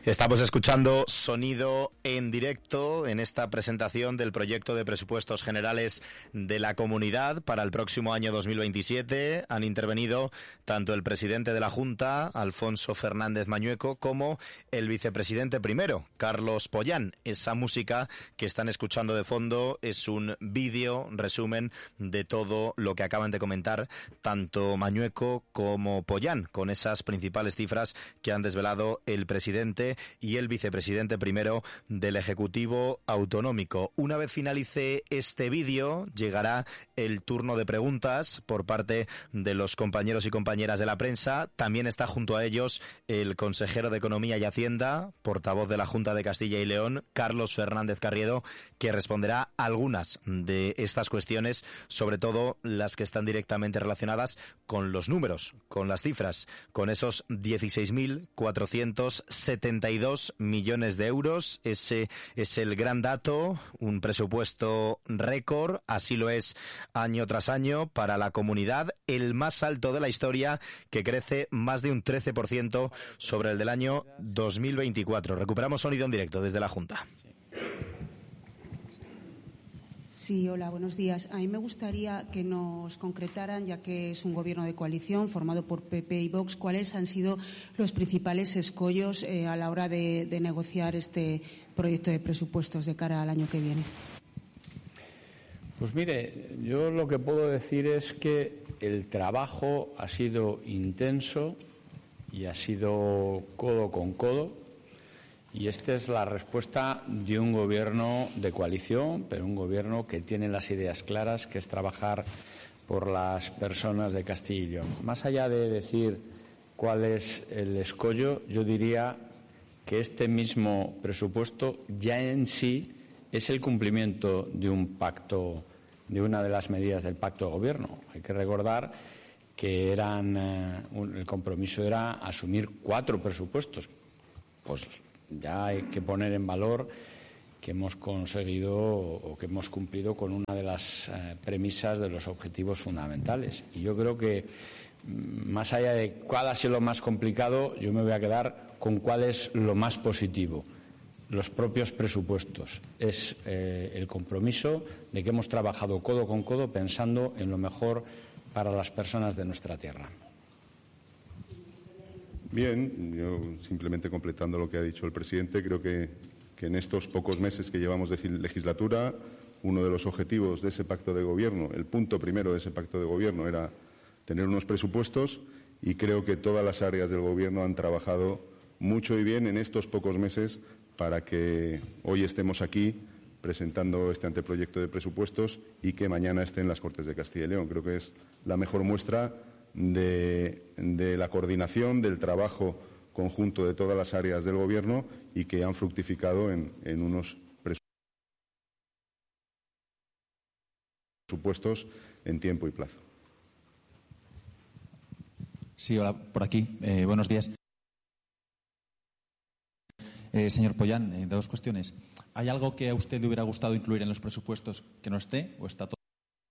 Estamos escuchando sonido en directo en esta presentación del proyecto de presupuestos generales de la Comunidad para el próximo año 2027. Han intervenido tanto el presidente de la Junta, Alfonso Fernández Mañueco, como el vicepresidente primero, Carlos Pollán. Esa música que están escuchando de fondo es un vídeo resumen de todo lo que acaban de comentar tanto Mañueco como Pollán, con esas principales cifras que han desvelado el presidente y el vicepresidente primero del Ejecutivo Autonómico. Una vez finalice este vídeo, llegará el turno de preguntas por parte de los compañeros y compañeras de la prensa. También está junto a ellos el consejero de Economía y Hacienda, portavoz de la Junta de Castilla y León, Carlos Fernández Carriedo, que responderá a algunas de estas cuestiones, sobre todo las que están directamente relacionadas con los números, con las cifras, con esos 16.472 millones de euros. Ese es el gran dato, un presupuesto récord, así lo es año tras año para la comunidad, el más alto de la historia, que crece más de un 13% sobre el del año 2024. Recuperamos sonido en directo desde la Junta. Sí, hola, buenos días. A mí me gustaría que nos concretaran, ya que es un gobierno de coalición formado por PP y Vox, cuáles han sido los principales escollos a la hora de negociar este proyecto de presupuestos de cara al año que viene. Pues mire, yo lo que puedo decir es que el trabajo ha sido intenso y ha sido codo con codo. Y esta es la respuesta de un gobierno de coalición, pero un gobierno que tiene las ideas claras, que es trabajar por las personas de Castilla y León. Más allá de decir cuál es el escollo, yo diría que este mismo presupuesto ya en sí es el cumplimiento de un pacto, de una de las medidas del pacto de gobierno. Hay que recordar que el compromiso era asumir 4 presupuestos. Pues ya hay que poner en valor que hemos conseguido o que hemos cumplido con una de las premisas de los objetivos fundamentales. Y yo creo que, más allá de cuál ha sido lo más complicado, yo me voy a quedar con cuál es lo más positivo. Los propios presupuestos. Es el compromiso de que hemos trabajado codo con codo pensando en lo mejor para las personas de nuestra tierra. Bien, yo simplemente completando lo que ha dicho el presidente, creo que en estos pocos meses que llevamos de legislatura, uno de los objetivos de ese pacto de gobierno, el punto primero de ese pacto de gobierno, era tener unos presupuestos, y creo que todas las áreas del gobierno han trabajado mucho y bien en estos pocos meses para que hoy estemos aquí presentando este anteproyecto de presupuestos y que mañana esté en las Cortes de Castilla y León. Creo que es la mejor muestra de la coordinación, del trabajo conjunto de todas las áreas del Gobierno, y que han fructificado en unos presupuestos en tiempo y plazo. Sí, hola, por aquí. Buenos días. Señor Pollán, 2 cuestiones. ¿Hay algo que a usted le hubiera gustado incluir en los presupuestos que no esté, o está todo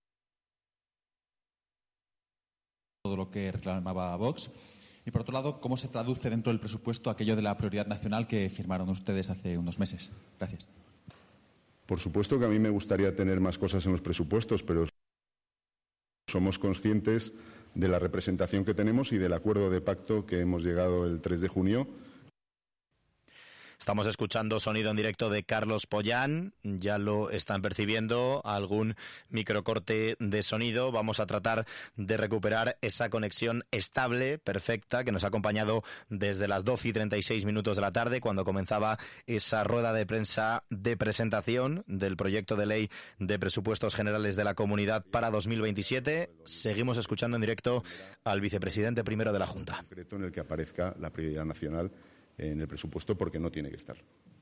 lo que reclamaba Vox? Y por otro lado, ¿cómo se traduce dentro del presupuesto aquello de la prioridad nacional que firmaron ustedes hace unos meses? Gracias. Por supuesto que a mí me gustaría tener más cosas en los presupuestos, pero somos conscientes de la representación que tenemos y del acuerdo de pacto que hemos llegado el 3 de junio. Estamos escuchando sonido en directo de Carlos Pollán, ya lo están percibiendo, algún microcorte de sonido. Vamos a tratar de recuperar esa conexión estable, perfecta, que nos ha acompañado desde las 12:36 de la tarde, cuando comenzaba esa rueda de prensa de presentación del proyecto de ley de presupuestos generales de la Comunidad para 2027. Seguimos escuchando en directo al vicepresidente primero de la Junta. En el que aparezca la prioridad nacional en el presupuesto, porque no tiene que estar.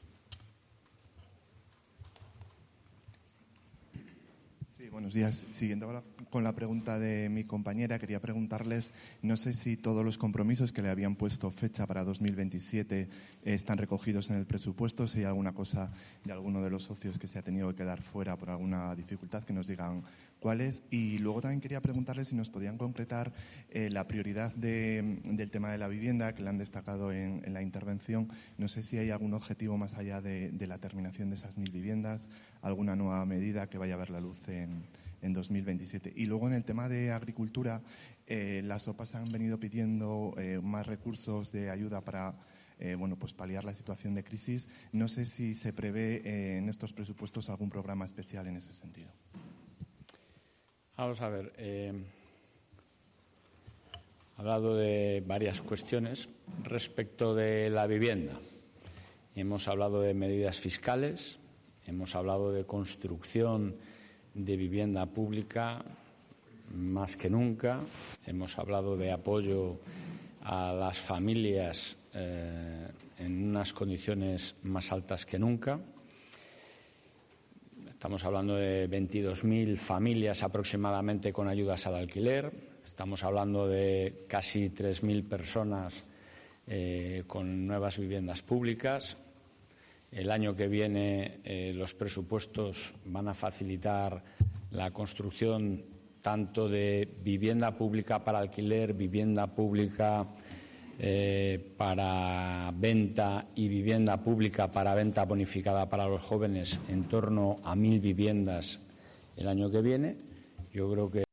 Sí, buenos días. Siguiendo ahora con la pregunta de mi compañera, quería preguntarles, no sé si todos los compromisos que le habían puesto fecha para 2027 están recogidos en el presupuesto, si hay alguna cosa de alguno de los socios que se ha tenido que quedar fuera por alguna dificultad, que nos digan ¿Cuál es? Y luego también quería preguntarle si nos podían concretar la prioridad del tema de la vivienda, que le han destacado en la intervención. No sé si hay algún objetivo más allá de la terminación de esas 1.000 viviendas, alguna nueva medida que vaya a ver la luz en 2027. Y luego en el tema de agricultura, las OPAs han venido pidiendo más recursos de ayuda para pues paliar la situación de crisis. No sé si se prevé en estos presupuestos algún programa especial en ese sentido. Vamos a ver. Ha hablado de varias cuestiones respecto de la vivienda. Hemos hablado de medidas fiscales, hemos hablado de construcción de vivienda pública más que nunca, hemos hablado de apoyo a las familias en unas condiciones más altas que nunca. Estamos hablando de 22.000 familias aproximadamente con ayudas al alquiler. Estamos hablando de casi 3.000 personas con nuevas viviendas públicas. El año que viene los presupuestos van a facilitar la construcción tanto de vivienda pública para alquiler, vivienda pública para venta y vivienda pública para venta bonificada para los jóvenes, en torno a 1.000 viviendas el año que viene. Yo creo que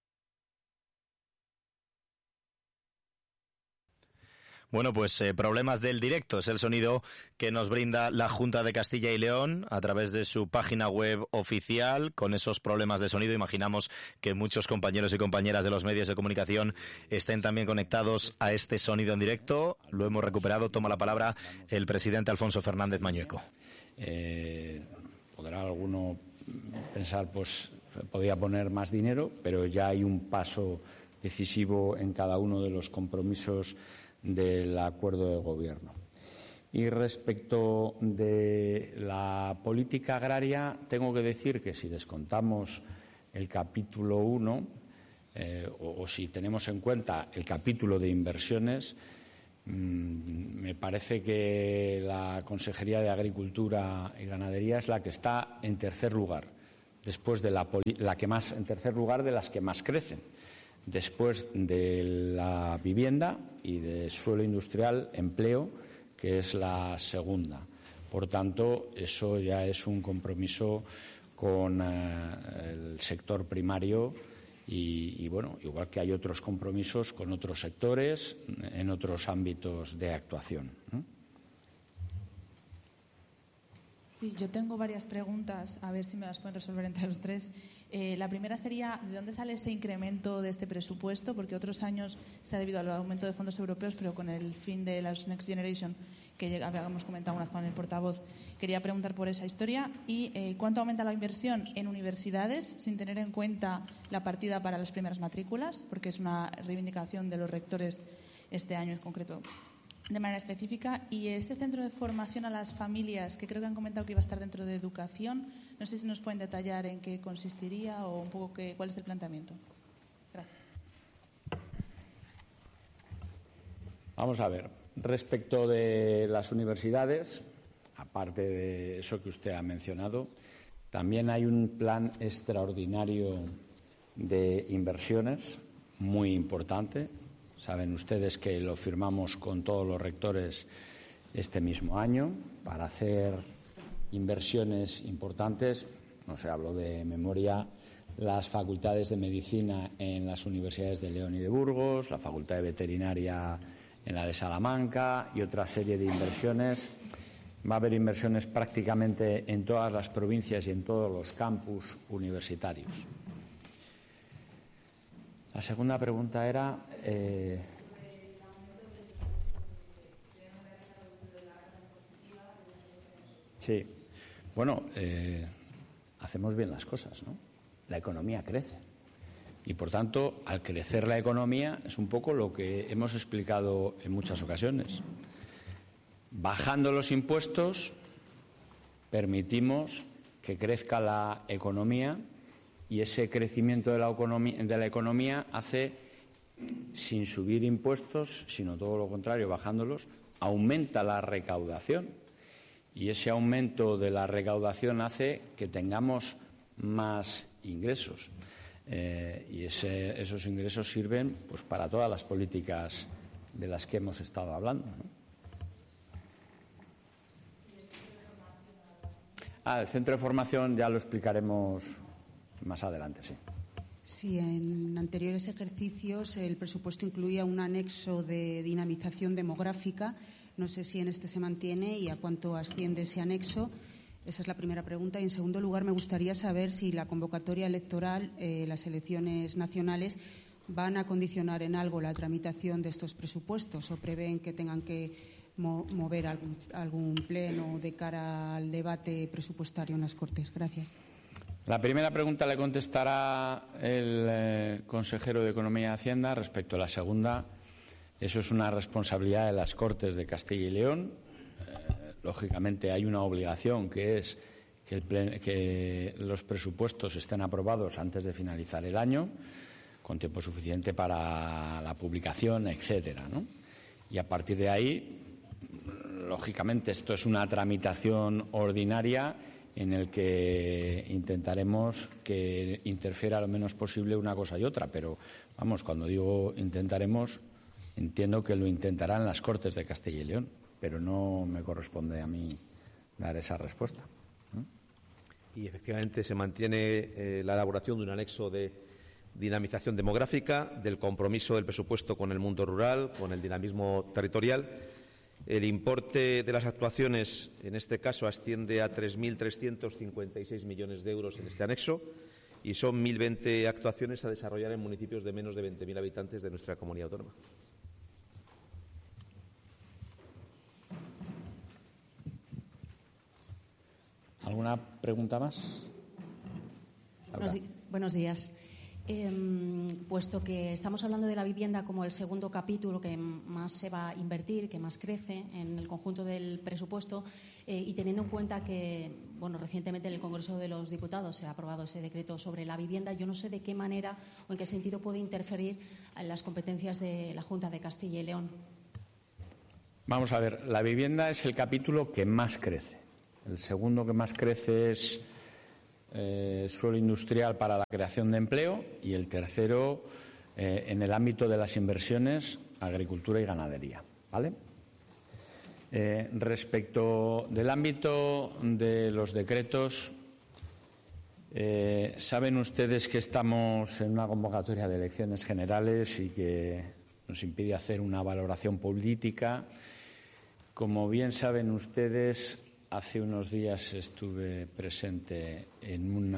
Bueno, pues problemas del directo es el sonido que nos brinda la Junta de Castilla y León a través de su página web oficial. Con esos problemas de sonido imaginamos que muchos compañeros y compañeras de los medios de comunicación estén también conectados a este sonido en directo. Lo hemos recuperado. Toma la palabra el presidente Alfonso Fernández Mañueco. Podrá alguno pensar, pues podía poner más dinero, pero ya hay un paso decisivo en cada uno de los compromisos del acuerdo de gobierno. Y respecto de la política agraria, tengo que decir que si descontamos el capítulo 1 o si tenemos en cuenta el capítulo de inversiones, me parece que la Consejería de Agricultura y Ganadería es la que está en tercer lugar, después de en tercer lugar de las que más crecen, después de la vivienda y de suelo industrial, empleo, que es la segunda. Por tanto, eso ya es un compromiso con el sector primario y, bueno, igual que hay otros compromisos con otros sectores en otros ámbitos de actuación, ¿no? Sí, yo tengo varias preguntas, a ver si me las pueden resolver entre los tres. La primera sería, ¿de dónde sale ese incremento de este presupuesto? Porque otros años se ha debido al aumento de fondos europeos, pero con el fin de las Next Generation, que habíamos comentado unas con el portavoz. Quería preguntar por esa historia. ¿Y cuánto aumenta la inversión en universidades, sin tener en cuenta la partida para las primeras matrículas? Porque es una reivindicación de los rectores este año en concreto, de manera específica. Y este centro de formación a las familias, que creo que han comentado que iba a estar dentro de educación, no sé si nos pueden detallar en qué consistiría o un poco cuál es el planteamiento. Gracias. Vamos a ver. Respecto de las universidades, aparte de eso que usted ha mencionado, también hay un plan extraordinario de inversiones muy importante. Saben ustedes que lo firmamos con todos los rectores este mismo año para hacer inversiones importantes. No sé, hablo de memoria, las facultades de medicina en las universidades de León y de Burgos, la facultad de veterinaria en la de Salamanca y otra serie de inversiones. Va a haber inversiones prácticamente en todas las provincias y en todos los campus universitarios. La segunda pregunta era sí, bueno, hacemos bien las cosas, ¿no? La economía crece y, por tanto, al crecer la economía es un poco lo que hemos explicado en muchas ocasiones. Bajando los impuestos permitimos que crezca la economía y ese crecimiento de la economía hace, sin subir impuestos, sino todo lo contrario, bajándolos, aumenta la recaudación. Y ese aumento de la recaudación hace que tengamos más ingresos. y esos ingresos sirven pues para todas las políticas de las que hemos estado hablando, ¿no? El centro de formación ya lo explicaremos más adelante, sí. Sí, en anteriores ejercicios el presupuesto incluía un anexo de dinamización demográfica. No sé si en este se mantiene y a cuánto asciende ese anexo. Esa es la primera pregunta. Y, en segundo lugar, me gustaría saber si la convocatoria electoral, las elecciones nacionales, van a condicionar en algo la tramitación de estos presupuestos o prevén que tengan que mover algún pleno de cara al debate presupuestario en las Cortes. Gracias. La primera pregunta le contestará el consejero de Economía y Hacienda. Respecto a la segunda, eso es una responsabilidad de las Cortes de Castilla y León. Lógicamente hay una obligación, que es que los presupuestos estén aprobados antes de finalizar el año, con tiempo suficiente para la publicación, etcétera, ¿no? Y a partir de ahí, lógicamente, esto es una tramitación ordinaria en el que intentaremos que interfiera lo menos posible una cosa y otra. Pero, vamos, cuando digo intentaremos, entiendo que lo intentarán las Cortes de Castilla y León, pero no me corresponde a mí dar esa respuesta. Y, efectivamente, se mantiene la elaboración de un anexo de dinamización demográfica, del compromiso del presupuesto con el mundo rural, con el dinamismo territorial. El importe de las actuaciones, en este caso, asciende a 3.356 millones de euros en este anexo y son 1.020 actuaciones a desarrollar en municipios de menos de 20.000 habitantes de nuestra comunidad autónoma. ¿Alguna pregunta más? Buenos días. Puesto que estamos hablando de la vivienda como el segundo capítulo que más se va a invertir, que más crece en el conjunto del presupuesto, y teniendo en cuenta que, bueno, recientemente en el Congreso de los Diputados se ha aprobado ese decreto sobre la vivienda, yo no sé de qué manera o en qué sentido puede interferir en las competencias de la Junta de Castilla y León. Vamos a ver, la vivienda es el capítulo que más crece. El segundo que más crece es suelo industrial para la creación de empleo y el tercero, en el ámbito de las inversiones, agricultura y ganadería, ¿vale? Respecto del ámbito de los decretos, saben ustedes que estamos en una convocatoria de elecciones generales y que nos impide hacer una valoración política. Como bien saben ustedes, hace unos días estuve presente en un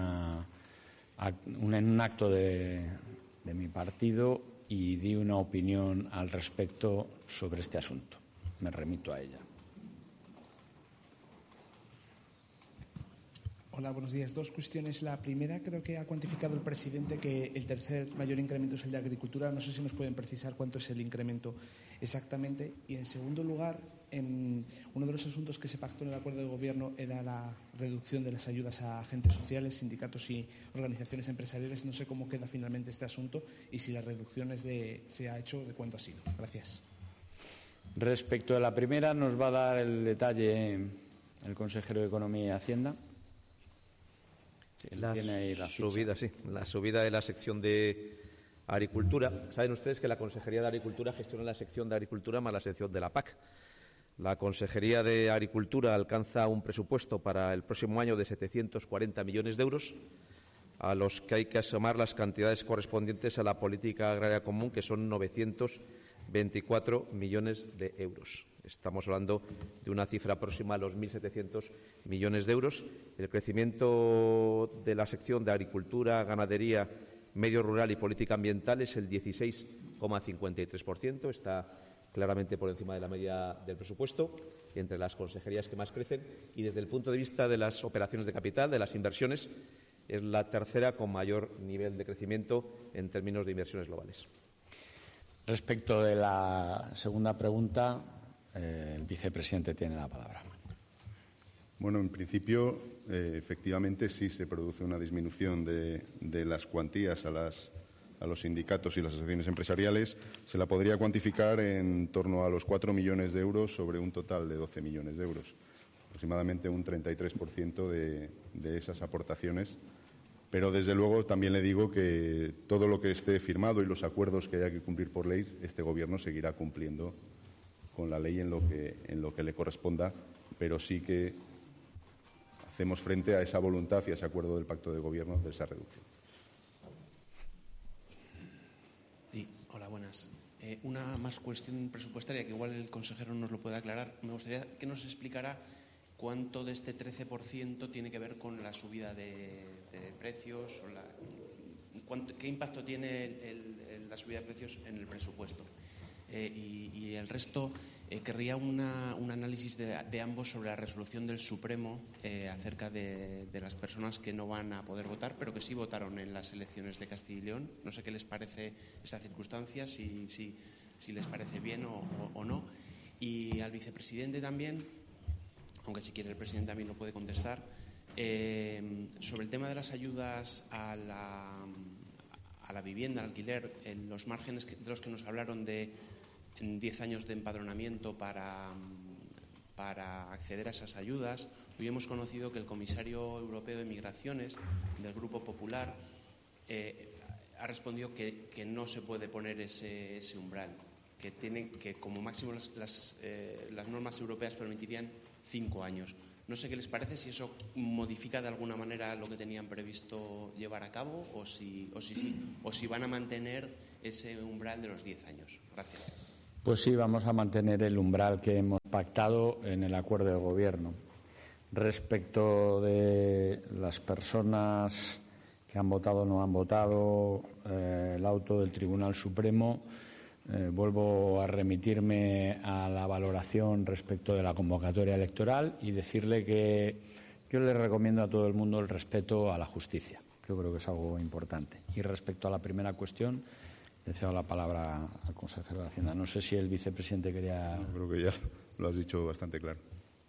acto de mi partido y di una opinión al respecto sobre este asunto. Me remito a ella. Hola, buenos días. Dos cuestiones. La primera, creo que ha cuantificado el presidente que el tercer mayor incremento es el de agricultura. No sé si nos pueden precisar cuánto es el incremento exactamente. Y, en segundo lugar, uno de los asuntos que se pactó en el acuerdo de gobierno era la reducción de las ayudas a agentes sociales, sindicatos y organizaciones empresariales. No sé cómo queda finalmente este asunto y si las reducciones se ha hecho, de cuánto ha sido. Gracias. Respecto a la primera, nos va a dar el detalle el consejero de Economía y Hacienda. Sí, la subida de la sección de Agricultura. Saben ustedes que la Consejería de Agricultura gestiona la sección de Agricultura más la sección de la PAC. La Consejería de Agricultura alcanza un presupuesto para el próximo año de 740 millones de euros, a los que hay que asomar las cantidades correspondientes a la política agraria común, que son 924 millones de euros. Estamos hablando de una cifra próxima a los 1.700 millones de euros. El crecimiento de la sección de Agricultura, Ganadería, Medio Rural y Política Ambiental es el 16,53%. Está claramente por encima de la media del presupuesto, entre las consejerías que más crecen. Y desde el punto de vista de las operaciones de capital, de las inversiones, es la tercera con mayor nivel de crecimiento en términos de inversiones globales. Respecto de la segunda pregunta, el vicepresidente tiene la palabra. Bueno, en principio, efectivamente, sí se produce una disminución de las cuantías a los sindicatos y las asociaciones empresariales. Se la podría cuantificar en torno a los 4 millones de euros sobre un total de 12 millones de euros. Aproximadamente un 33% de esas aportaciones Pero, desde luego, también le digo que todo lo que esté firmado y los acuerdos que haya que cumplir por ley, este Gobierno seguirá cumpliendo con la ley en lo que le corresponda, pero sí que hacemos frente a esa voluntad y a ese acuerdo del Pacto de Gobierno de esa reducción. Sí, hola, buenas. Una más cuestión presupuestaria que igual el consejero nos lo puede aclarar. Me gustaría que nos explicara cuánto de este 13% tiene que ver con la subida de precios, o qué impacto tiene la subida de precios en el presupuesto. Y el resto, querría un análisis de ambos sobre la resolución del Supremo acerca de las personas que no van a poder votar, pero que sí votaron en las elecciones de Castilla y León. No sé qué les parece esa circunstancia, si les parece bien o no. Y al vicepresidente también, aunque si quiere el presidente también lo puede contestar, sobre el tema de las ayudas a la vivienda, al alquiler, los márgenes de los que nos hablaron de 10 años de empadronamiento para acceder a esas ayudas. Hoy hemos conocido que el comisario europeo de Migraciones del Grupo Popular ha respondido que no se puede poner ese umbral, que como máximo las normas europeas permitirían 5 años. No sé qué les parece, si eso modifica de alguna manera lo que tenían previsto llevar a cabo o si van a mantener ese umbral de los 10 años. Gracias. Pues sí, vamos a mantener el umbral que hemos pactado en el acuerdo de gobierno. Respecto de las personas que han votado o no han votado, el auto del Tribunal Supremo, vuelvo a remitirme a la valoración respecto de la convocatoria electoral y decirle que yo le recomiendo a todo el mundo el respeto a la justicia. Yo creo que es algo importante. Y respecto a la primera cuestión, le cedo la palabra al consejero de Hacienda. No sé si el vicepresidente quería... No, creo que ya lo has dicho bastante claro.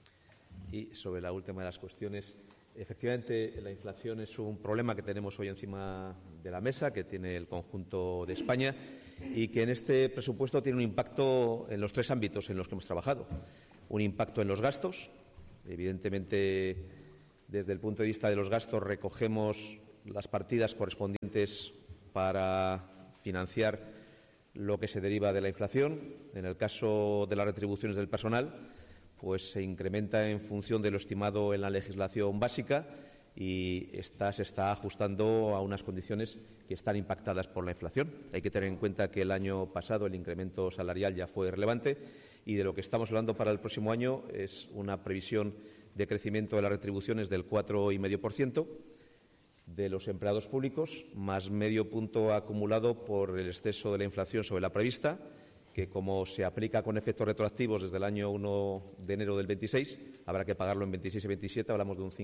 Y sobre la última de las cuestiones, efectivamente, la inflación es un problema que tenemos hoy encima de la mesa, que tiene el conjunto de España y que en este presupuesto tiene un impacto en los 3 ámbitos en los que hemos trabajado. Un impacto en los gastos. Evidentemente, desde el punto de vista de los gastos, recogemos las partidas correspondientes para financiar lo que se deriva de la inflación. En el caso de las retribuciones del personal, pues se incrementa en función de lo estimado en la legislación básica y se está ajustando a unas condiciones que están impactadas por la inflación. Hay que tener en cuenta que el año pasado el incremento salarial ya fue relevante y de lo que estamos hablando para el próximo año es una previsión de crecimiento de las retribuciones del 4,5% de los empleados públicos, más medio punto acumulado por el exceso de la inflación sobre la prevista, que como se aplica con efectos retroactivos desde el año 1 de enero del 26, habrá que pagarlo en 26 y 27, hablamos de un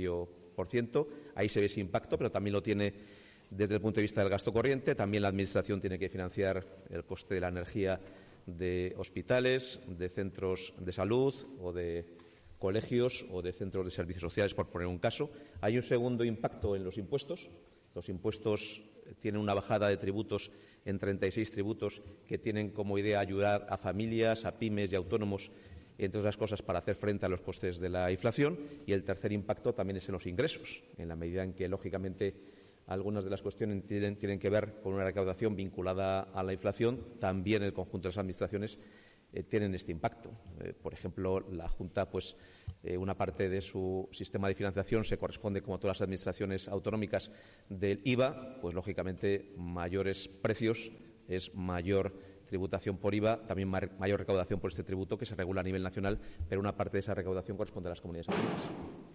5,5%. Ahí se ve ese impacto, pero también lo tiene desde el punto de vista del gasto corriente. También la Administración tiene que financiar el coste de la energía de hospitales, de centros de salud o de colegios o de centros de servicios sociales, por poner un caso. Hay un segundo impacto en los impuestos. Los impuestos tienen una bajada de tributos en 36 tributos que tienen como idea ayudar a familias, a pymes y autónomos, entre otras cosas, para hacer frente a los costes de la inflación. Y el tercer impacto también es en los ingresos, en la medida en que, lógicamente, algunas de las cuestiones tienen que ver con una recaudación vinculada a la inflación. También el conjunto de las administraciones tienen este impacto. Por ejemplo, la Junta, pues una parte de su sistema de financiación se corresponde, como todas las administraciones autonómicas, del IVA, pues lógicamente mayores precios es mayor tributación por IVA, también mayor recaudación por este tributo que se regula a nivel nacional, pero una parte de esa recaudación corresponde a las comunidades autónomas.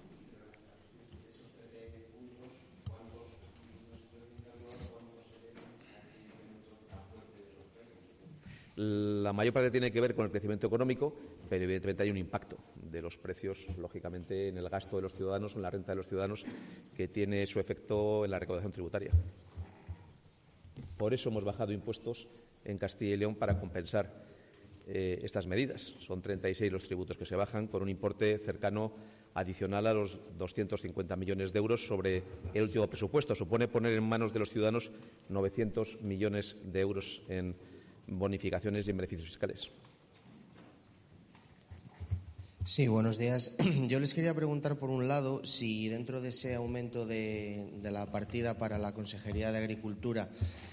La mayor parte tiene que ver con el crecimiento económico, pero evidentemente hay un impacto de los precios, lógicamente, en el gasto de los ciudadanos, en la renta de los ciudadanos, que tiene su efecto en la recaudación tributaria. Por eso hemos bajado impuestos en Castilla y León para compensar estas medidas. Son 36 los tributos que se bajan, con un importe cercano adicional a los 250 millones de euros sobre el último presupuesto. Supone poner en manos de los ciudadanos 900 millones de euros en bonificaciones y en beneficios fiscales. Sí, buenos días. Yo les quería preguntar, por un lado, si dentro de ese aumento de la partida para la Consejería de Agricultura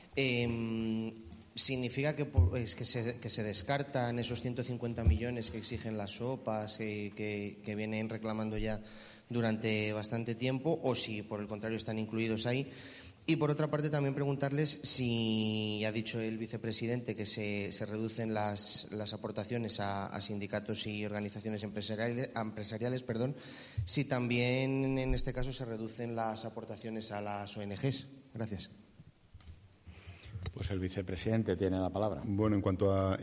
significa que se descartan esos 150 millones que exigen las OPAs que vienen reclamando ya durante bastante tiempo, o si, por el contrario, están incluidos ahí. Y, por otra parte, también preguntarles si ha dicho el vicepresidente que se reducen las aportaciones a sindicatos y organizaciones empresariales, si también en este caso se reducen las aportaciones a las ONGs. Gracias. Pues el vicepresidente tiene la palabra. Bueno, en cuanto a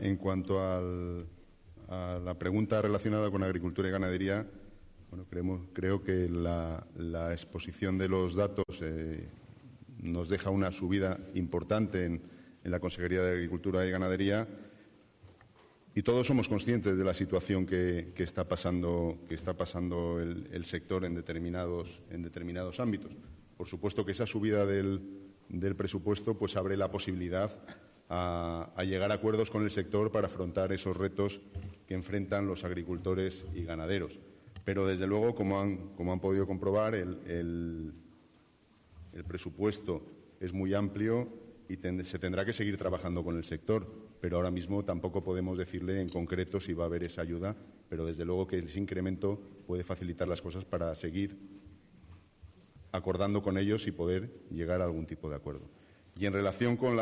la pregunta relacionada con agricultura y ganadería, bueno, creo que la exposición de los datos nos deja una subida importante en la Consejería de Agricultura y Ganadería, y todos somos conscientes de la situación que está pasando el sector en determinados ámbitos. Por supuesto que esa subida del presupuesto pues abre la posibilidad a llegar a acuerdos con el sector para afrontar esos retos que enfrentan los agricultores y ganaderos. Pero, desde luego, como han podido comprobar, el presupuesto es muy amplio y se tendrá que seguir trabajando con el sector, pero ahora mismo tampoco podemos decirle en concreto si va a haber esa ayuda, pero desde luego que ese incremento puede facilitar las cosas para seguir acordando con ellos y poder llegar a algún tipo de acuerdo. Y en relación con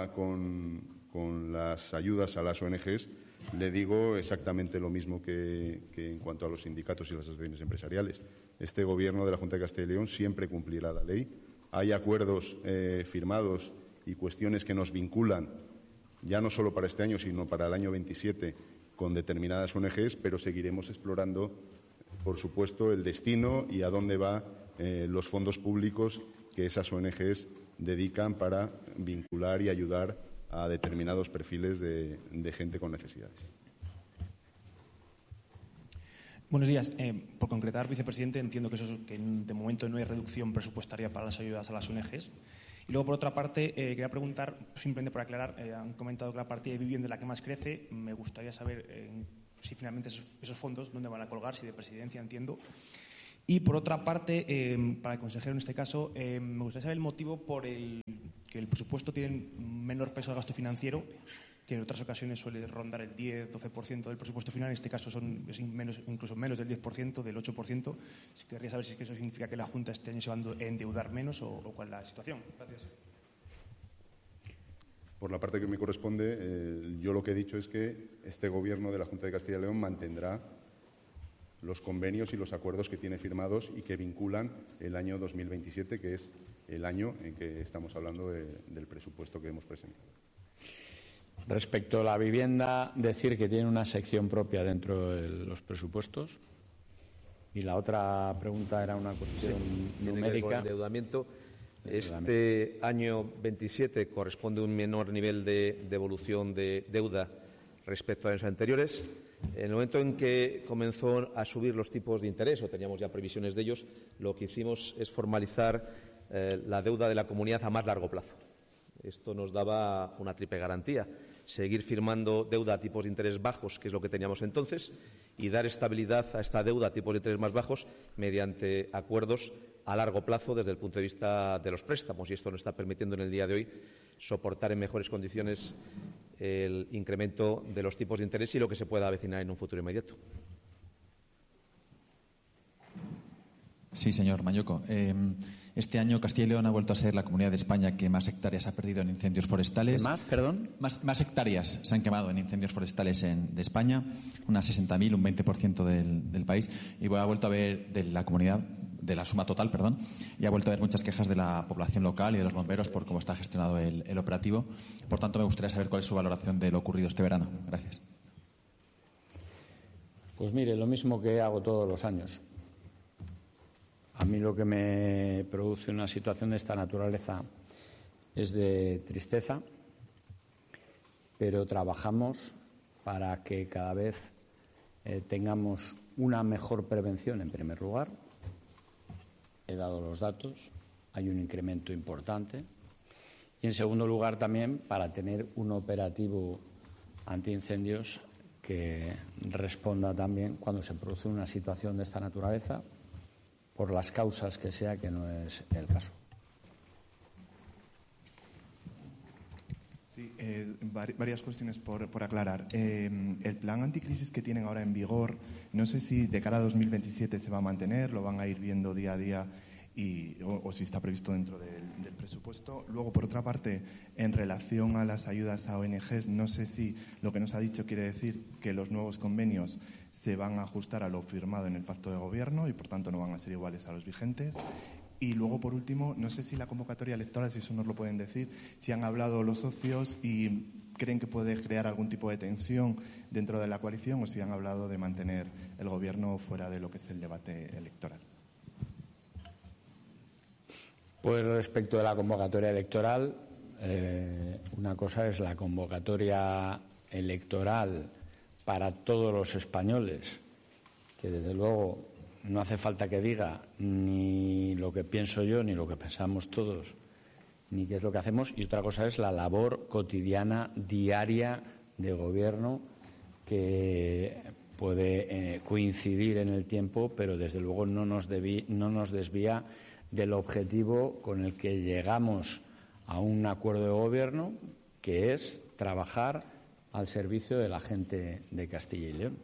las ayudas a las ONGs, le digo exactamente lo mismo que en cuanto a los sindicatos y las asociaciones empresariales. Este Gobierno de la Junta de Castilla y León siempre cumplirá la ley. Hay acuerdos firmados y cuestiones que nos vinculan, ya no solo para este año, sino para el año 27, con determinadas ONGs, pero seguiremos explorando, por supuesto, el destino y a dónde van los fondos públicos que esas ONGs dedican para vincular y ayudar a determinados perfiles de gente con necesidades. Buenos días. Por concretar, vicepresidente, entiendo que de momento no hay reducción presupuestaria para las ayudas a las ONGs. Y luego, por otra parte, quería preguntar, simplemente por aclarar, han comentado que la partida de vivienda es la que más crece. Me gustaría saber si finalmente esos fondos, ¿dónde van a colgar? Si de presidencia, entiendo. Y, por otra parte, para el consejero en este caso, me gustaría saber el motivo por el que el presupuesto tiene un menor peso de gasto financiero, que en otras ocasiones suele rondar el 10-12% del presupuesto final. En este caso es incluso menos del 10%, del 8%. Querría saber si es que eso significa que la Junta este año se va a endeudar menos o cuál es la situación. Gracias. Por la parte que me corresponde, yo lo que he dicho es que este Gobierno de la Junta de Castilla y León mantendrá los convenios y los acuerdos que tiene firmados y que vinculan el año 2027, que es el año en que estamos hablando del presupuesto que hemos presentado. Respecto a la vivienda, decir que tiene una sección propia dentro de los presupuestos. Y la otra pregunta era una cuestión numérica. Con endeudamiento. Este año 27 corresponde a un menor nivel de evolución de deuda respecto a años anteriores. En el momento en que comenzó a subir los tipos de interés, o teníamos ya previsiones de ellos, lo que hicimos es formalizar la deuda de la comunidad a más largo plazo. Esto nos daba una triple garantía: seguir firmando deuda a tipos de interés bajos, que es lo que teníamos entonces, y dar estabilidad a esta deuda a tipos de interés más bajos mediante acuerdos a largo plazo desde el punto de vista de los préstamos. Y esto nos está permitiendo en el día de hoy soportar en mejores condiciones el incremento de los tipos de interés y lo que se pueda avecinar en un futuro inmediato. Sí, señor Mañuco. Este año Castilla y León ha vuelto a ser la comunidad de España que más hectáreas ha perdido en incendios forestales. ¿Qué más, perdón? Más hectáreas se han quemado en incendios forestales de España, unas 60.000, un 20% del país. Y ha vuelto a ver de la comunidad, de la suma total, perdón, y ha vuelto a haber muchas quejas de la población local y de los bomberos por cómo está gestionado el operativo. Por tanto, me gustaría saber cuál es su valoración de lo ocurrido este verano. Gracias. Pues mire, lo mismo que hago todos los años. A mí lo que me produce una situación de esta naturaleza es de tristeza, pero trabajamos para que cada vez tengamos una mejor prevención, en primer lugar. He dado los datos, hay un incremento importante. Y, en segundo lugar, también para tener un operativo antiincendios que responda también cuando se produce una situación de esta naturaleza, por las causas que sea, que no es el caso. Sí, varias cuestiones por aclarar. El plan anticrisis que tienen ahora en vigor, no sé si de cara a 2027 se va a mantener, lo van a ir viendo día a día o si está previsto dentro del presupuesto. Luego, por otra parte, en relación a las ayudas a ONGs, no sé si lo que nos ha dicho quiere decir que los nuevos convenios se van a ajustar a lo firmado en el pacto de gobierno y, por tanto, no van a ser iguales a los vigentes. Y luego, por último, no sé si la convocatoria electoral, si eso nos lo pueden decir, si han hablado los socios y creen que puede crear algún tipo de tensión dentro de la coalición o si han hablado de mantener el gobierno fuera de lo que es el debate electoral. Pues respecto de la convocatoria electoral, una cosa es la convocatoria electoral para todos los españoles, que desde luego no hace falta que diga ni lo que pienso yo, ni lo que pensamos todos, ni qué es lo que hacemos. Y otra cosa es la labor cotidiana, diaria de gobierno, que puede coincidir en el tiempo, pero desde luego no nos desvía del objetivo con el que llegamos a un acuerdo de gobierno, que es trabajar al servicio de la gente de Castilla y León.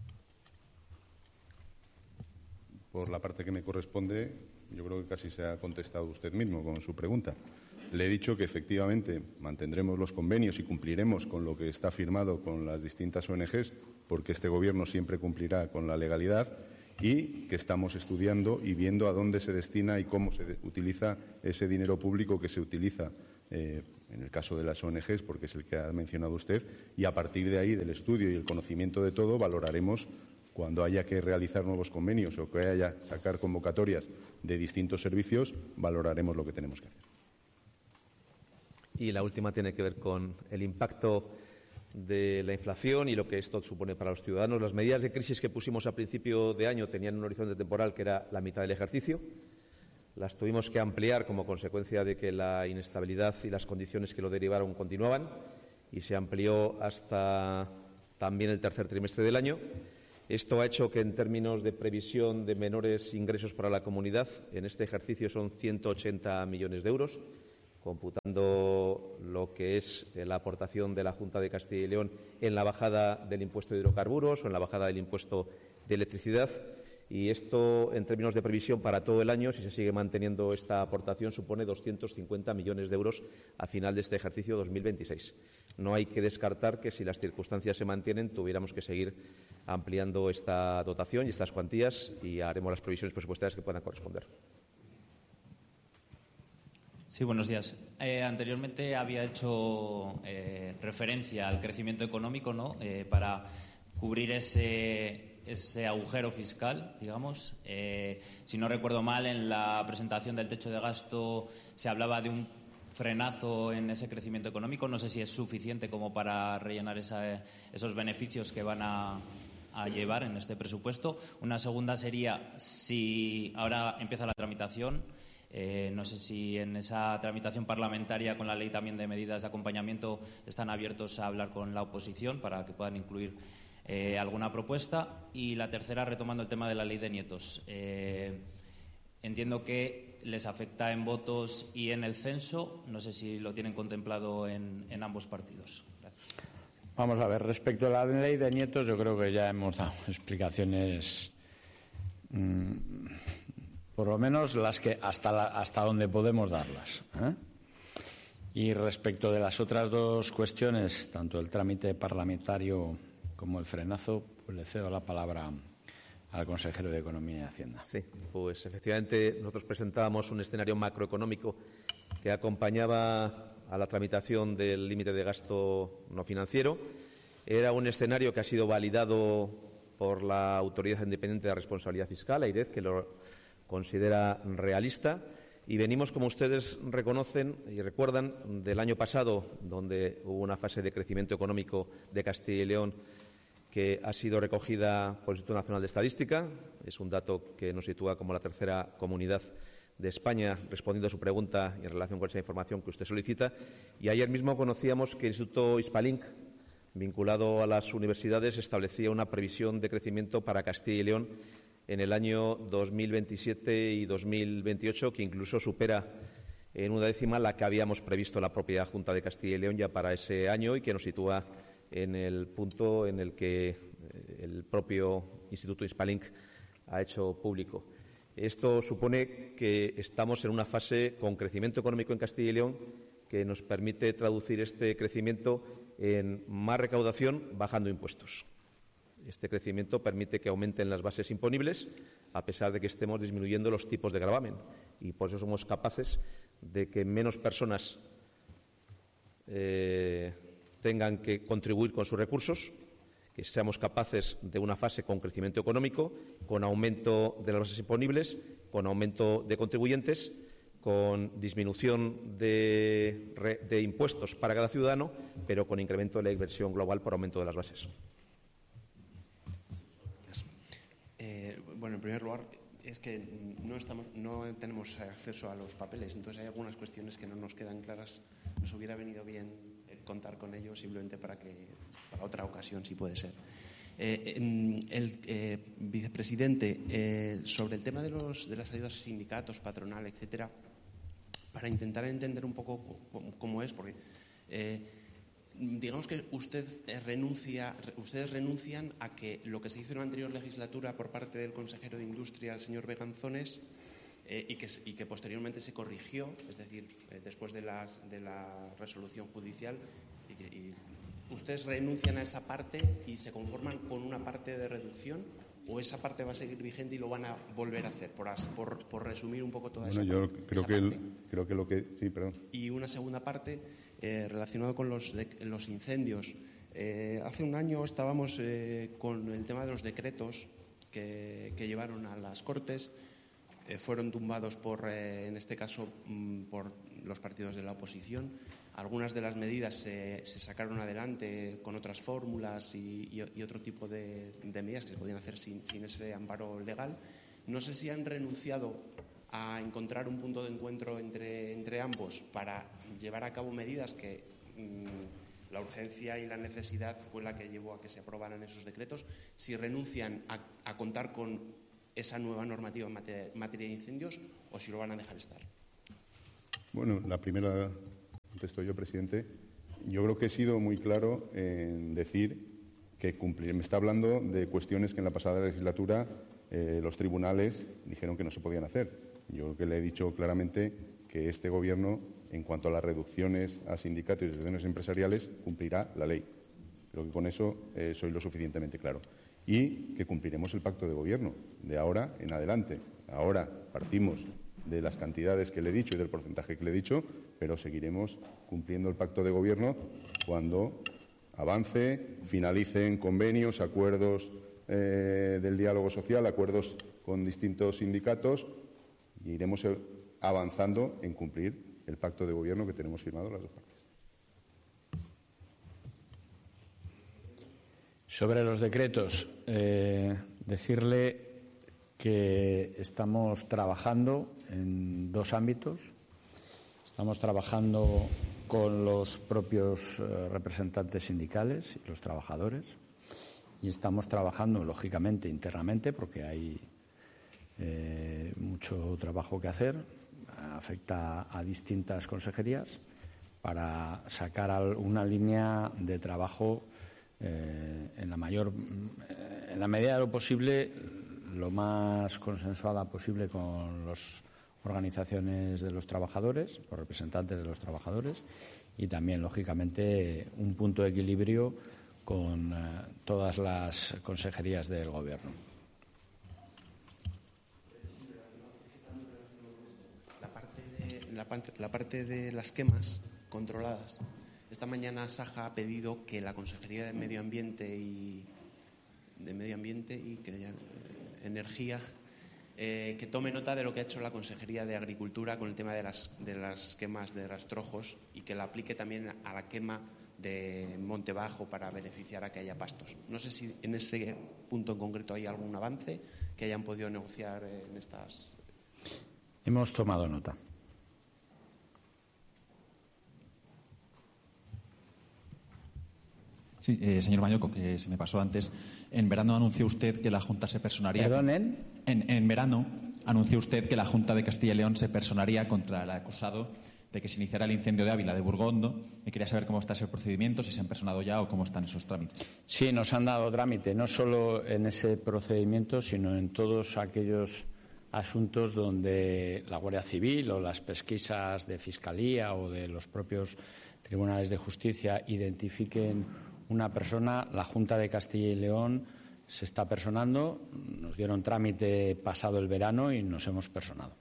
Por la parte que me corresponde, yo creo que casi se ha contestado usted mismo con su pregunta. Le he dicho que efectivamente mantendremos los convenios y cumpliremos con lo que está firmado con las distintas ONGs, porque este Gobierno siempre cumplirá con la legalidad, y que estamos estudiando y viendo a dónde se destina y cómo se utiliza ese dinero público que se utiliza en el caso de las ONGs, porque es el que ha mencionado usted, y a partir de ahí, del estudio y el conocimiento de todo, valoraremos cuando haya que realizar nuevos convenios o que haya que sacar convocatorias de distintos servicios, valoraremos lo que tenemos que hacer. Y la última tiene que ver con el impacto de la inflación y lo que esto supone para los ciudadanos. Las medidas de crisis que pusimos a principio de año tenían un horizonte temporal que era la mitad del ejercicio. Las tuvimos que ampliar como consecuencia de que la inestabilidad y las condiciones que lo derivaron continuaban, y se amplió hasta también el tercer trimestre del año. Esto ha hecho que, en términos de previsión de menores ingresos para la comunidad, en este ejercicio son 180 millones de euros, computando lo que es la aportación de la Junta de Castilla y León en la bajada del impuesto de hidrocarburos o en la bajada del impuesto de electricidad. Y esto, en términos de previsión para todo el año, si se sigue manteniendo esta aportación, supone 250 millones de euros a final de este ejercicio 2026. No hay que descartar que, si las circunstancias se mantienen, tuviéramos que seguir ampliando esta dotación y estas cuantías, y haremos las previsiones presupuestarias que puedan corresponder. Sí, buenos días. Anteriormente había hecho referencia al crecimiento económico, ¿no? Para cubrir ese agujero fiscal, digamos. Si no recuerdo mal, en la presentación del techo de gasto se hablaba de un frenazo en ese crecimiento económico. No sé si es suficiente como para rellenar esos beneficios que van a llevar en este presupuesto. Una segunda sería, si ahora empieza la tramitación, no sé si en esa tramitación parlamentaria con la ley también de medidas de acompañamiento están abiertos a hablar con la oposición para que puedan incluir alguna propuesta. Y la tercera, retomando el tema de la ley de nietos. Entiendo que les afecta en votos y en el censo. No sé si lo tienen contemplado en ambos partidos. Gracias. Vamos a ver, respecto a la ley de nietos, yo creo que ya hemos dado explicaciones, por lo menos las que hasta donde podemos darlas. Y respecto de las otras dos cuestiones, tanto el trámite parlamentario como el frenazo, pues le cedo la palabra al consejero de Economía y Hacienda. Sí, pues efectivamente nosotros presentábamos un escenario macroeconómico que acompañaba a la tramitación del límite de gasto no financiero. Era un escenario que ha sido validado por la Autoridad Independiente de Responsabilidad Fiscal, AIREF, que lo considera realista. Y venimos, como ustedes reconocen y recuerdan, del año pasado, donde hubo una fase de crecimiento económico de Castilla y León que ha sido recogida por el Instituto Nacional de Estadística. Es un dato que nos sitúa como la tercera comunidad de España, respondiendo a su pregunta y en relación con esa información que usted solicita. Y ayer mismo conocíamos que el Instituto Hispalink vinculado a las universidades, establecía una previsión de crecimiento para Castilla y León en el año 2027 y 2028, que incluso supera en una décima la que habíamos previsto la propia Junta de Castilla y León ya para ese año, y que nos sitúa en el punto en el que el propio Instituto Hispalink ha hecho público. Esto supone que estamos en una fase con crecimiento económico en Castilla y León que nos permite traducir este crecimiento en más recaudación bajando impuestos. Este crecimiento permite que aumenten las bases imponibles, a pesar de que estemos disminuyendo los tipos de gravamen, y por eso somos capaces de que menos personas tengan que contribuir con sus recursos, que seamos capaces de una fase con crecimiento económico, con aumento de las bases imponibles, con aumento de contribuyentes, con disminución de impuestos para cada ciudadano, pero con incremento de la inversión global por aumento de las bases. Bueno, en primer lugar, es que no tenemos acceso a los papeles, entonces hay algunas cuestiones que no nos quedan claras. Nos hubiera venido bien contar con ellos simplemente para otra ocasión, si puede ser. Vicepresidente, sobre el tema de las ayudas a sindicatos, patronal, etcétera, para intentar entender un poco cómo es, porque digamos que ustedes renuncian a que lo que se hizo en la anterior legislatura por parte del consejero de Industria, el señor Beganzones, y que posteriormente se corrigió, es decir, después de la resolución judicial, y ¿ustedes renuncian a esa parte y se conforman con una parte de reducción, o esa parte va a seguir vigente y lo van a volver a hacer? Por resumir un poco toda esa parte. Yo creo que lo que... Sí, perdón. Y una segunda parte relacionada con los incendios. Hace un año estábamos con el tema de los decretos que llevaron a las Cortes. Fueron tumbados en este caso, por los partidos de la oposición. Algunas de las medidas se sacaron adelante con otras fórmulas y otro tipo de medidas que se podían hacer sin ese amparo legal. No sé si han renunciado a encontrar un punto de encuentro entre ambos para llevar a cabo medidas que la urgencia y la necesidad fue la que llevó a que se aprobaran esos decretos. Si renuncian a contar con esa nueva normativa en materia de incendios, o si lo van a dejar estar. Bueno, la primera contesto yo, presidente. Yo creo que he sido muy claro en decir que cumplir. Me está hablando de cuestiones que en la pasada legislatura los tribunales dijeron que no se podían hacer. Yo creo que le he dicho claramente que este Gobierno, en cuanto a las reducciones a sindicatos y asociaciones empresariales, cumplirá la ley. Creo que con eso soy lo suficientemente claro. Y que cumpliremos el pacto de Gobierno de ahora en adelante. Ahora partimos de las cantidades que le he dicho y del porcentaje que le he dicho, pero seguiremos cumpliendo el pacto de Gobierno cuando avance, finalicen convenios, acuerdos del diálogo social, acuerdos con distintos sindicatos, y iremos avanzando en cumplir el pacto de Gobierno que tenemos firmado las dos partes. Sobre los decretos, decirle que estamos trabajando en dos ámbitos. Estamos trabajando con los propios representantes sindicales y los trabajadores, y estamos trabajando, lógicamente, internamente, porque hay mucho trabajo que hacer. Afecta a distintas consejerías para sacar una línea de trabajo en la medida de lo posible, lo más consensuada posible con las organizaciones de los trabajadores, los representantes de los trabajadores, y también, lógicamente, un punto de equilibrio con todas las consejerías del Gobierno. La parte de las quemas controladas. Esta mañana Saja ha pedido que la Consejería de Medio Ambiente y Energía que tome nota de lo que ha hecho la Consejería de Agricultura con el tema de las quemas de rastrojos, y que la aplique también a la quema de Monte Bajo para beneficiar a que haya pastos. No sé si en ese punto en concreto hay algún avance que hayan podido negociar en estas. Hemos tomado nota. Sí, señor Mañoco, que se me pasó antes. En verano anunció usted que la Junta se personaría... ¿Perdón, en verano anunció usted que la Junta de Castilla y León se personaría contra el acusado de que se iniciara el incendio de Ávila de Burgondo. Y quería saber cómo está ese procedimiento, si se han personado ya o cómo están esos trámites. Sí, nos han dado trámite, no solo en ese procedimiento, sino en todos aquellos asuntos donde la Guardia Civil o las pesquisas de Fiscalía o de los propios tribunales de justicia identifiquen una persona. La Junta de Castilla y León se está personando. Nos dieron trámite pasado el verano y nos hemos personado.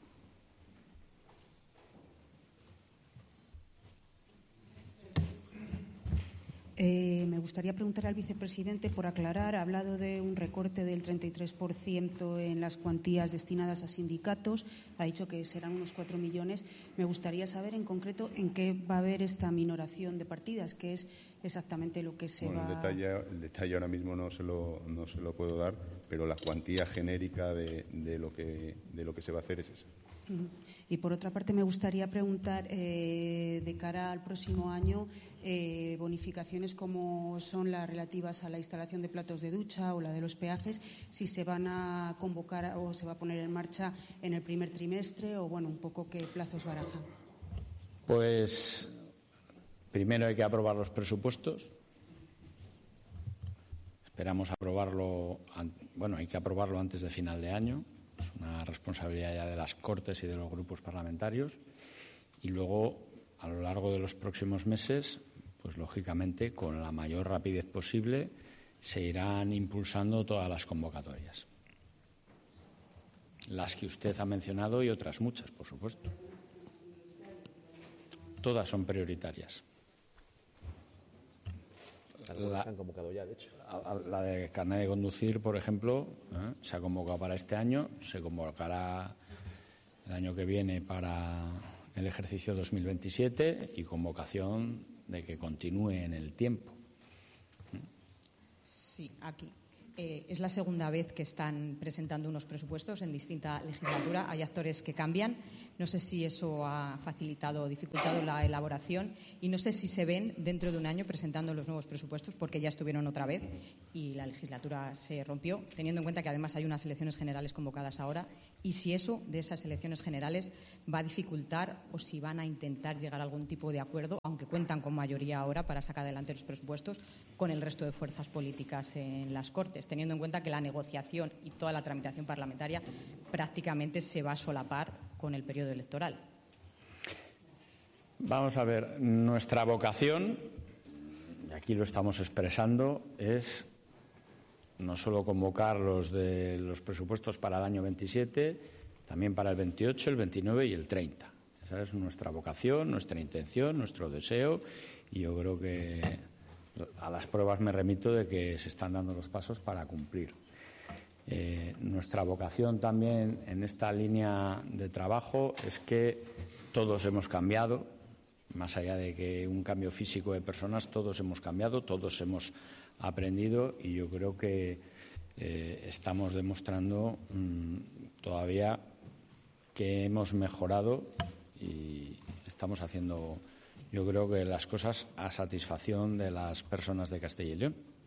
Me gustaría preguntar al vicepresidente por aclarar. Ha hablado de un recorte del 33% en las cuantías destinadas a sindicatos. Ha dicho que serán unos 4 millones. Me gustaría saber en concreto en qué va a haber esta minoración de partidas, qué es exactamente lo que se va... El detalle ahora mismo no se lo puedo dar, pero la cuantía genérica de lo que se va a hacer es esa. Y por otra parte me gustaría preguntar de cara al próximo año bonificaciones como son las relativas a la instalación de platos de ducha o la de los peajes, si se van a convocar o se va a poner en marcha en el primer trimestre o bueno, un poco qué plazos barajan. Pues primero hay que aprobar los presupuestos. Esperamos aprobarlo, hay que aprobarlo antes de final de año. Es una responsabilidad ya de las Cortes y de los grupos parlamentarios. Y luego, a lo largo de los próximos meses, pues lógicamente, con la mayor rapidez posible, se irán impulsando todas las convocatorias. Las que usted ha mencionado y otras muchas, por supuesto. Todas son prioritarias. Se han convocado ya, de hecho. La de carnet de conducir, por ejemplo, se ha convocado para este año, se convocará el año que viene para el ejercicio 2027 y convocación de que continúe en el tiempo. Sí, aquí. Es la segunda vez que están presentando unos presupuestos en distinta legislatura. Hay actores que cambian. No sé si eso ha facilitado o dificultado la elaboración y no sé si se ven dentro de un año presentando los nuevos presupuestos porque ya estuvieron otra vez y la legislatura se rompió, teniendo en cuenta que además hay unas elecciones generales convocadas ahora y si eso de esas elecciones generales va a dificultar o si van a intentar llegar a algún tipo de acuerdo, aunque cuentan con mayoría ahora para sacar adelante los presupuestos con el resto de fuerzas políticas en las Cortes, teniendo en cuenta que la negociación y toda la tramitación parlamentaria prácticamente se va a solapar con el periodo electoral. Vamos a ver, nuestra vocación, y aquí lo estamos expresando, es no solo convocar los de los presupuestos para el año 27, también para el 28, el 29 y el 30. Esa es nuestra vocación, nuestra intención, nuestro deseo, y yo creo que a las pruebas me remito de que se están dando los pasos para cumplir. Nuestra vocación también en esta línea de trabajo es que todos hemos cambiado, más allá de que un cambio físico de personas, todos hemos cambiado, todos hemos aprendido y yo creo que estamos demostrando todavía que hemos mejorado y estamos haciendo, yo creo que las cosas a satisfacción de las personas de Castilla y León.